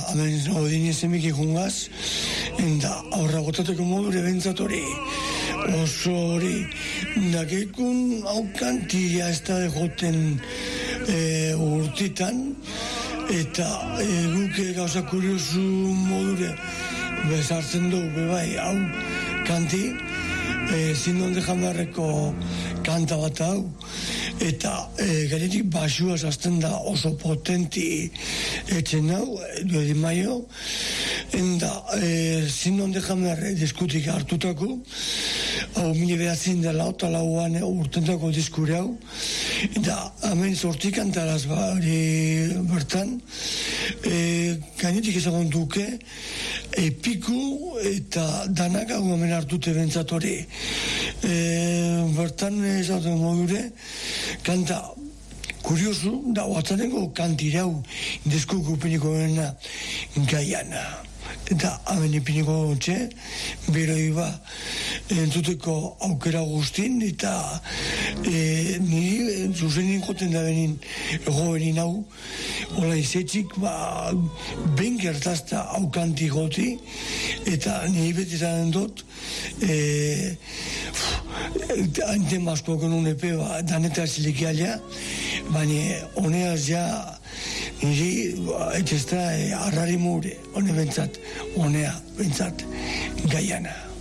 hemen odin ezemik ikungaz, eta aurra gotateko modure bentzatori, oso hori, dakekun hau kantia ez da dejoten urtitan, eta guke gauza kuriosu modure bezartzen dugu, bebai, hau kanti, zindon dejamarreko kanta bat hau, eta gainetik basua zazten da oso potenti etxen hau, duedin maio, eta zindon dejamarre diskutik hartutako, hau mila behatzen dela, eta lauan urtentako diskure hau, eta hemen zortik kantaraz hori bertan, gainetik ezagun duke, piku eta danak hau hemen hartute bentzatori. Bertan ezaten modure, kanta kuriosu, da huatzaneko kantirau diskuko piniko dena gaiana. Eta hemen ipiniko txe, bero iba entzuteko aukera guztin, eta niri zuzenin joten da benin ego benin hau, hola izetxik, ben gertazta hau kanti goti, eta niri beti zaten dut, hainten bazko genuen epe, daneta zilikialia, baina honeaz ja, niri etxezta harrari mure, hone bentsat, honea bentsat gaiana.